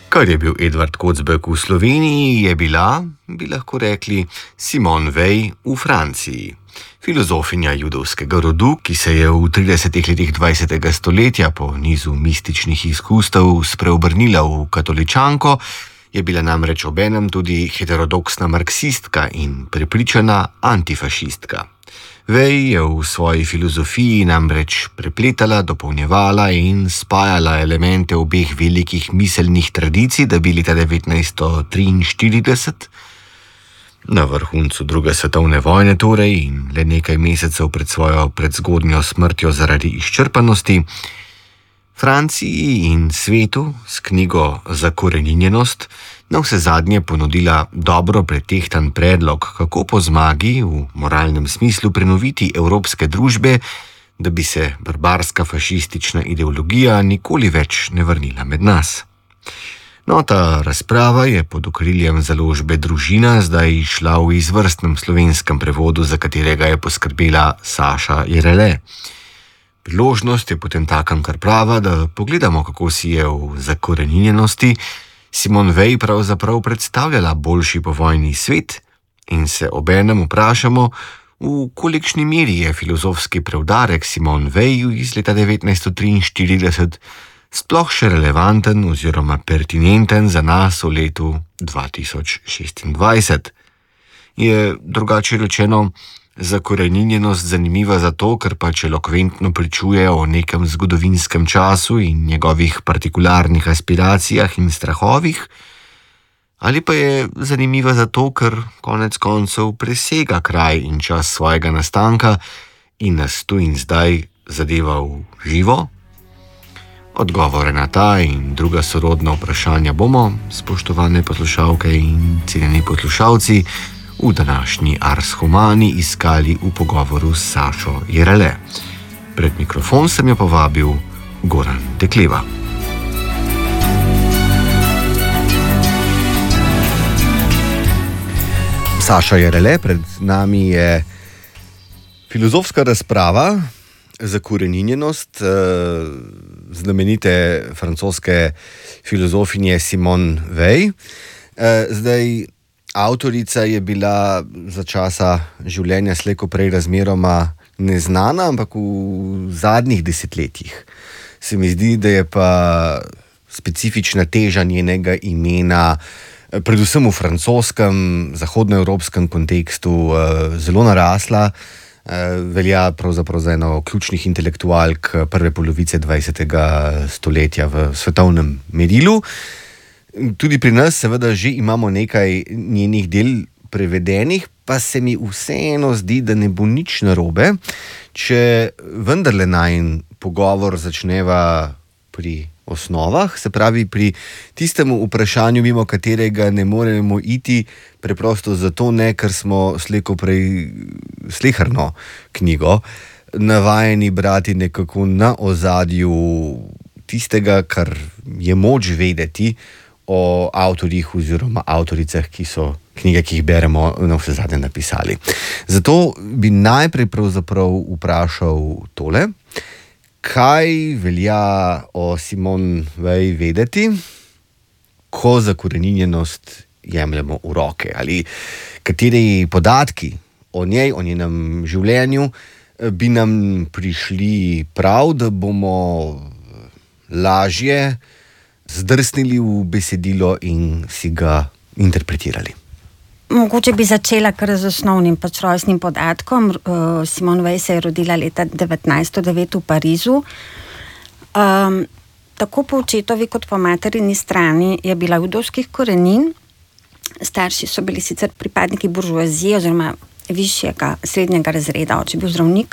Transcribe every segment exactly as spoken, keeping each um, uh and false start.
Kar je bil Edvard Kocbek v Sloveniji, je bila, bi lahko rekli, Simone Weil v Franciji. Filozofinja judovskega rodu, ki se je v tridesetih letih dvajsetega stoletja po nizu mističnih izkustev spreobrnila v katoličanko, je bila namreč obenem tudi heterodoksna marksistka in prepričana antifašistka. Weil je v svoji filozofiji namreč prepletala, dopolnjevala in spajala elemente obeh velikih miselnih tradicij, da bi leta devetnajststo triinštirideset, na vrhuncu druge svetovne vojne torej in le nekaj mesecev pred svojo predzgodnjo smrtjo zaradi izčrpanosti, Franciji in svetu s knjigo Zakoreninjenost navsezadnje ponudila dobro pretehtan predlog, kako po zmagi v moralnem smislu prenoviti evropske družbe, da bi se barbarska fašistična ideologija nikoli več ne vrnila med nas. No, ta razprava je pod okriljem založbe Družina zdaj šla v izvrstnem slovenskem prevodu, za katerega je poskrbela Saša Jerele. Priložnost je potem takem kar prava, da pogledamo, kako si je v Zakoreninjenosti Simone Weil pravzaprav predstavljala boljši povojni svet in se obenem vprašamo, v kolikšni meri je filozofski preudarek Simone Weil iz leta devetnajststo triinštirideset sploh še relevanten oziroma pertinenten za nas v letu dva tisoč šestindvajset. Je drugače rečeno Zakoreninjenost zanimiva zato, ker pač elokventno pričuje o nekem zgodovinskem času in njegovih partikularnih aspiracijah in strahovih, ali pa je zanimiva zato, ker konec koncev presega kraj in čas svojega nastanka in nas tu in zdaj zadeva v živo? Odgovore na ta in druga sorodna vprašanja bomo, spoštovane poslušalke in cenjeni poslušalci, v današnji Ars Humani iskali v pogovoru s Sašo Jerele. Pred mikrofon sem jo povabil Goran Dekleva. Saša Jerele, pred nami je filozofska razprava Zakoreninjenost znamenite francoske filozofinje Simone Weil. Zdaj, avtorica je bila za časa življenja slej ko prej razmeroma neznana, ampak v zadnjih desetletjih se mi zdi, da je pa specifična teža njenega imena, predvsem v francoskem, zahodnoevropskem kontekstu, zelo narasla. Velja pravzaprav za eno ključnih intelektualk prve polovice dvajsetega stoletja v svetovnem merilu. Tudi pri nas seveda že imamo nekaj njenih del prevedenih, pa se mi vseeno zdi, da ne bo nič narobe, če vendarle najin pogovor začneva pri osnovah, se pravi pri tistemu vprašanju, mimo katerega ne moremo iti, preprosto zato ne, ker smo slej ko prej sleherno knjigo navajeni brati nekako na ozadju tistega, kar je moč vedeti o avtorjih oziroma avtoricah, ki so knjige, ki jih beremo, navsezadnje napisali. Zato bi najprej pravzaprav vprašal tole: kaj velja o Simone Weil vedeti, ko Zakoreninjenost jemljemo v roke? Ali kateri podatki o njej, o njenem življenju bi nam prišli prav, da bomo lažje zdrsnili v besedilo in si ga interpretirali? Mogoče bi začela kar z osnovnim pač rojstnim podatkom. Simone Weil se je rodila leta devetnajststo devet v Parizu. Um, tako po očetovi kot po materini strani je bila judovskih korenin. Starši so bili sicer pripadniki buržoazije oziroma višjega srednjega razreda, oče je bil zdravnik.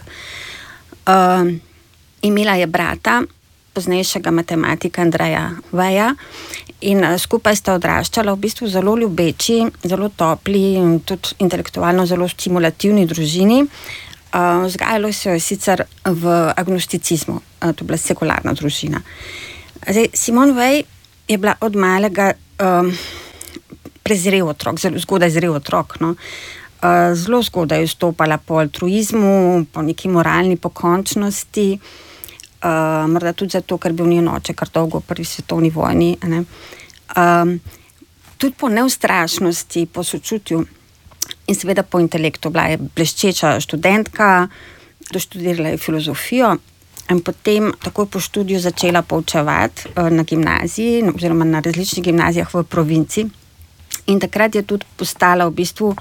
Um, imela je brata, poznejšega matematika Andreja Weila, in skupaj sta odraščala v bistvu zelo ljubeči, zelo topli in tudi intelektualno zelo stimulativni družini. Vzgajalo se jo je sicer v agnosticizmu, to je bila sekularna družina. Zdaj, Simone Weil je bila od malega um, prezrel otrok, zelo zgodaj zrel otrok, no. Uh, zelo zgodaj je vstopala po altruizmu, po neki moralni pokončnosti, Uh, morda tudi zato, ker bil njen oče kar dolgo v prvi svetovni vojni, ne. Um, tudi po neustrašnosti, po sočutju in seveda po intelektu. Bila je bleščeča študentka, doštudirala je filozofijo in potem takoj po študiju začela poučevati uh, na gimnaziji oziroma na različnih gimnazijah v provinci. In takrat je tudi postala v bistvu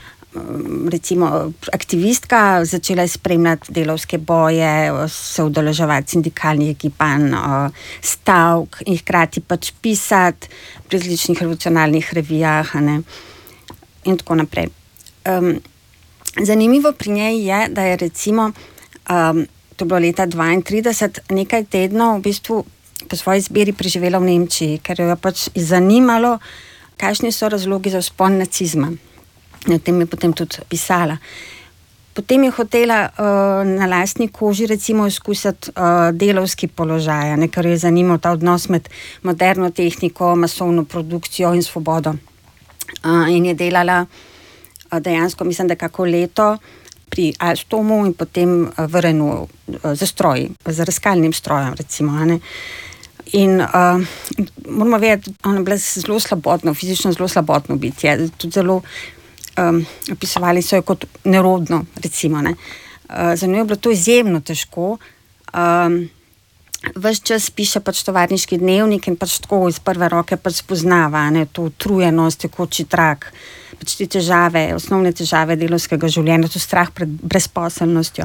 recimo aktivistka, začela je spremljati delavske boje, se udeleževati sindikalnih gibanj, stavk in hkrati pač pisati v različnih revolucionarnih revijah, ne, in tako naprej. Um, zanimivo pri njej je, da je recimo, um, to je bilo leta dvaintrideset, nekaj tednov v bistvu po svoji zbiri preživela v Nemčiji, ker jo je pač zanimalo, kakšni so razlogi za vzpon nacizma. O tem je potem tudi pisala. Potem je hotela uh, na lastni koži recimo izkusiti uh, delavski položaj, ne, ker je zanimal ta odnos med moderno tehniko, masovno produkcijo in svobodo. Uh, in je delala uh, dejansko, mislim, da kako leto pri Alstomu in potem uh, v Renault uh, za stroji, za razkalnim strojem recimo, ne. In uh, moramo vedeti, ona je bila zelo slabotno, fizično zelo slabotno bitje, tudi zelo Um, opisovali so jo kot nerodno, recimo. Ne. Uh, za njo je bilo to izjemno težko. Um, ves čas piše pač tovarniški dnevnik in pač tako iz prve roke pač spoznava, ne, to utrujenost, tekoči trak, pač te težave, osnovne težave delovskega življenja, to strah pred brezposelnostjo.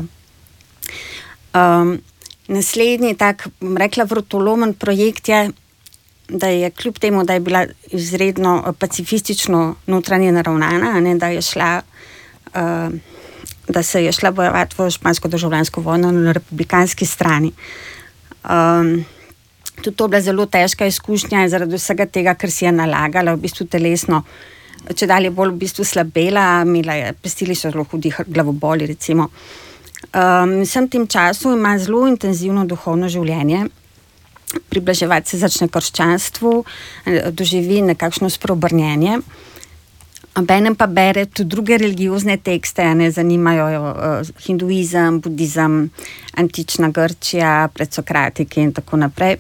Um, naslednji tak, bom rekla, vrtolomen projekt je, da je kljub temu, da je bila izredno pacifistično notranje naravnana, ne, da je šla, uh, da se je šla bojevati v špansko državljansko vojno na republikanski strani. Um, tudi to je bila zelo težka izkušnja zaradi vsega tega, ker si je nalagala v bistvu telesno, če dalje bolj v bistvu slabela, imela je, pestili so zelo hudi glavoboli, recimo. Um, vsem tem času ima zelo intenzivno duhovno življenje, približevati se začne krščanstvu, doživi nekakšno spreobrnjenje. Obenem pa bere tudi druge religiozne tekste, ne, zanimajo jo uh, hinduizem, budizem, antična Grčija, predsokratiki in tako naprej.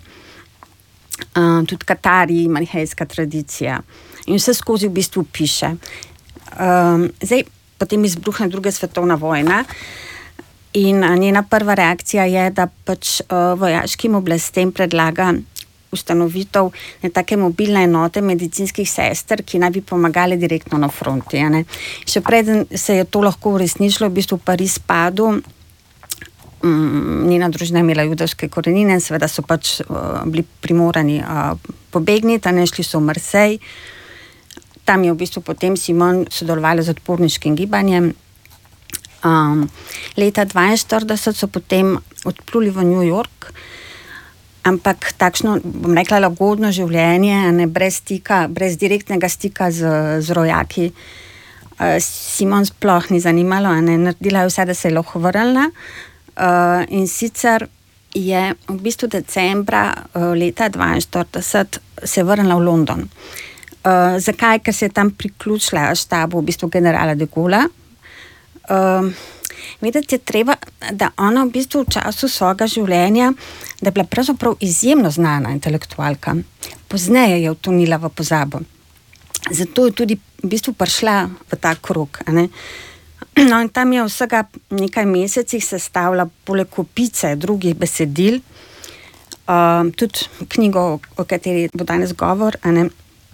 Uh, tudi Katari, manihejska tradicija. In vse skozi v bistvu piše. Um, zdaj, potem izbruhne druga svetovna vojna. In njena prva reakcija je, da pač uh, vojaškim oblastem predlaga ustanovitev ne take mobilne enote medicinskih sester, ki naj bi pomagali direktno na fronti. Ne. Še preden se je to lahko uresničilo, v bistvu Pariz padel, um, njena družina je imela judovske korenine, seveda so pač uh, bili primorani uh, pobegniti, ne, šli so v Marsej. Tam je v bistvu potem Simone sodelovala z odporniškim gibanjem. Um, leta dvainštirideset so potem odpluli v New York, ampak takšno, bom rekla, lagodno življenje, ne, brez stika, brez direktnega stika z, z rojaki. Uh, Simone sploh ni zanimalo, ne, naredila je vse, da se je lahko vrnila. Uh, in sicer je v bistvu decembra uh, leta dvainštirideset se je vrnila v London. Uh, zakaj? Ker se je tam priključila štabu v bistvu generala de Gaulla. Uh, vedeti je treba, da ona v bistvu v času svojega življenja, da je bila pravzaprav izjemno znana intelektualka. Pozneje je utonila v pozabo. Zato je tudi v bistvu prišla v ta krog. Ne? No, in tam je vsega nekaj mesecih sestavila poleg kopice drugih besedil, uh, tudi knjigo, o kateri bo danes govor. Ne?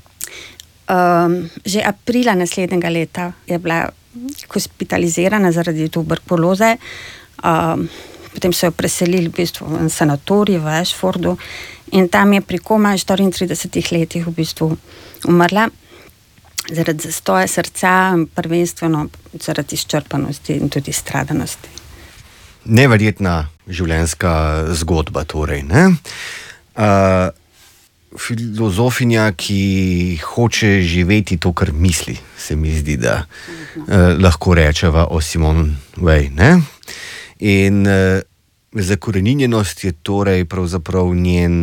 Uh, že aprila naslednjega leta je bila hospitalizirana zaradi tuberkuloze, um, potem so jo preselili v bistvu v sanatorij v Ashfordu in tam je pri komaj štiriintridesetih letih v bistvu umrla zaradi zastoja srca, prvenstveno zaradi izčrpanosti in tudi stradanosti. Neverjetna življenjska zgodba torej, ne? Uh, filozofinja, ki hoče živeti to, kar misli, se mi zdi, da eh, lahko rečeva o Simone Weil, ne? In eh, zakoreninjenost je torej pravzaprav njen,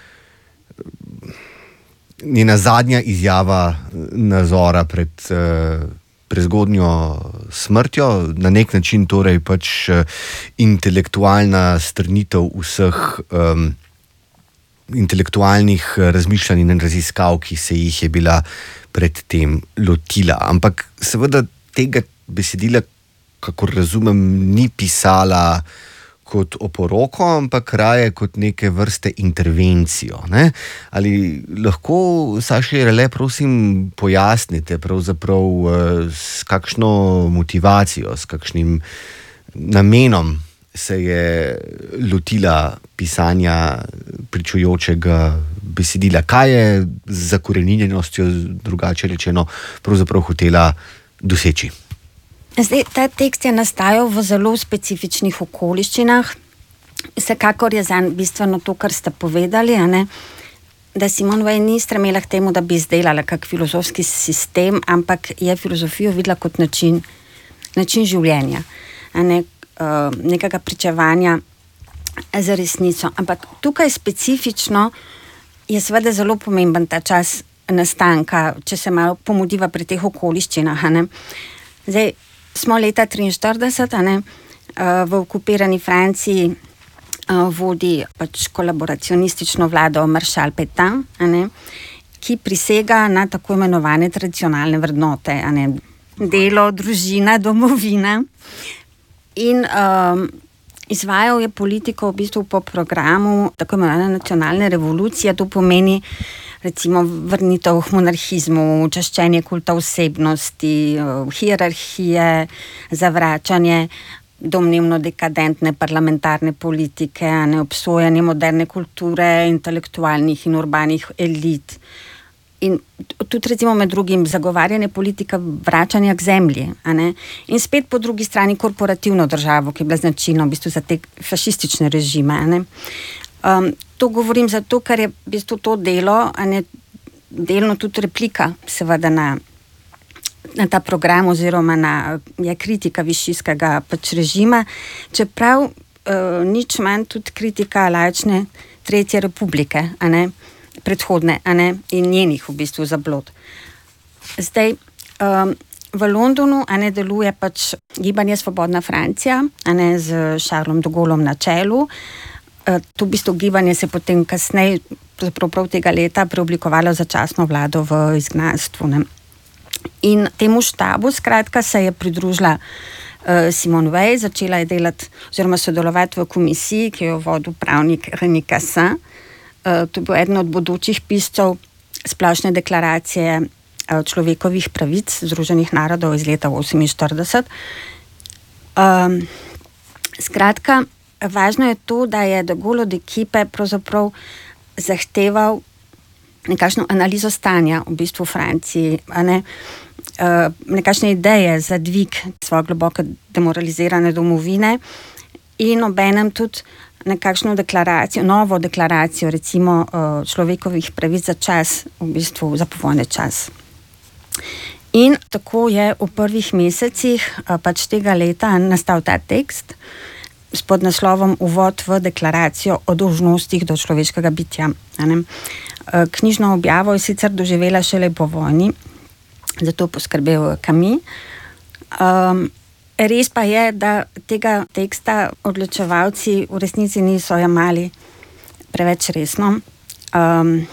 njena zadnja izjava nazora pred eh, prezgodnjo smrtjo, na nek način torej pač eh, intelektualna strnitev vseh eh, intelektualnih razmišljanj in raziskav, ki se jih je bila predtem lotila. Ampak seveda tega besedila, kakor razumem, ni pisala kot oporoko, ampak raje kot neke vrste intervencijo. Ne? Ali lahko, Saša Jerele, prosim, pojasnite pravzaprav s kakšno motivacijo, s kakšnim namenom se je lotila pisanja pričujočega besedila? Kaj je z zakoreninjenostjo, drugače rečeno, pravzaprav hotela doseči? Zdaj, ta tekst je nastajal v zelo specifičnih okoliščinah. Vsekakor je zanj bistveno to, kar ste povedali, a ne? Da Simone Weil ni stremela k temu, da bi izdelala kak filozofski sistem, ampak je filozofijo videla kot način, način življenja, a ne uh, nekega pričevanja za resnico. Ampak tukaj specifično je seveda zelo pomemben ta čas nastanka, če se malo pomudiva pri teh okoliščinah, a ne. Zdaj, smo leta triinštirideset, a ne, v okupirani Franciji vodi pač kolaboracionistično vlado maršal Pétain, a ne, ki prisega na tako imenovane tradicionalne vrednote, a ne, delo, družina, domovina. In um, izvajal je politiko v bistvu po programu tako imenovane nacionalne revolucije. To pomeni recimo vrnitev k monarhizmu, čaščenje kulta osebnosti, hierarhije, zavračanje domnevno dekadentne parlamentarne politike, neobsojanje moderne kulture, intelektualnih in urbanih elit. In tudi recimo med drugim zagovarjanje politika vračanja k zemlji, a ne? In spet po drugi strani korporativno državo, ki je bila značilna v bistvu za te fašistične režime, a ne? Um, to govorim zato, ker je v bistvu to delo, a ne, delno tudi replika seveda na, na ta program oziroma na je kritika višijskega pač režima, čeprav uh, nič manj tudi kritika laične Tretje republike, a ne, predhodne, a ne, in njenih v bistvu zablod. Zdaj, um, v Londonu, a ne, deluje pač gibanje Svobodna Francija, a ne, z Charlesom de Gaulom na čelu. To v bistvu gibanje se potem kasneje, prav tega leta, preoblikovalo začasno vlado v izgnanstvu, ne. In temu štabu, skratka, se je pridružila uh, Simone Weil, začela je delati oziroma sodelovati v komisiji, ki jo vodil pravnik René Cassin. Uh, to je bil eden od bodočih piscev splošne deklaracije uh, človekovih pravic Združenih narodov iz leta oseminštirideset. Um, skratka, važno je to, da je de Gaulle od ekipe pravzaprav zahteval nekakšno analizo stanja v bistvu v Franciji, a ne, uh, nekakšne ideje za dvig svoje globoko demoralizirane domovine in obenem tudi nekakšno deklaracijo, novo deklaracijo recimo uh, človekovih pravic za čas, v bistvu za povojni čas. In tako je v prvih mesecih uh, pač tega leta nastal ta tekst s podnaslovom Uvod v deklaracijo o dolžnostih do človeškega bitja. Knjižno objavo je sicer doživela šele po vojni, zato poskrbel Camus. Um, res pa je, da tega teksta odločevalci v resnici niso jemali preveč resno. Um,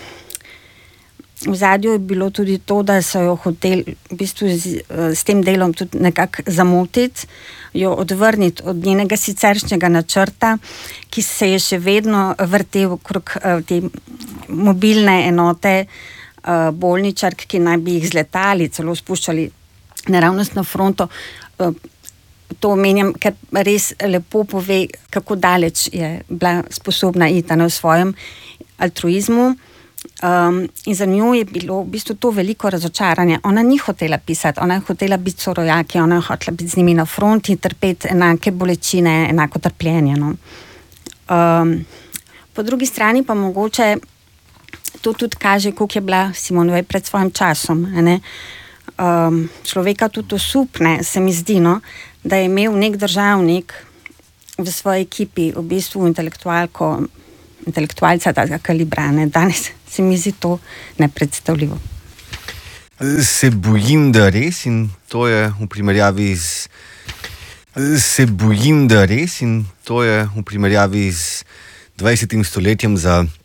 v zadju je bilo tudi to, da so jo hoteli v bistvu z, s tem delom tudi nekako zamotiti, jo odvrniti od njenega siceršnjega načrta, ki se je še vedno vrtel okrog uh, te mobilne enote uh, bolničark, ki naj bi jih zletali, celo spuščali naravnost na fronto. Uh, to omenjam, ker res lepo pove, kako daleč je bila sposobna iti v svojem altruizmu. Um, in za njo je bilo v bistvu to veliko razočaranje. Ona ni hotela pisati, ona je hotela biti sorojaki, ona je hotela biti z njimi na fronti in trpeti enake bolečine, enako trpljenje. No. Um, po drugi strani pa mogoče to tudi kaže, koliko je bila Simone Weil pred svojim časom. Um, človeka tudi osupne, se mi zdi, no, da je imel nek državnik v svoji ekipi v bistvu intelektualko, intelektualca tega kalibra. Ne. Danes se mi zdi to nepredstavljivo. Se bojim, da res in to je v primerjavi z se bojim, da res in to je v primerjavi z dvajsetim stoletjem za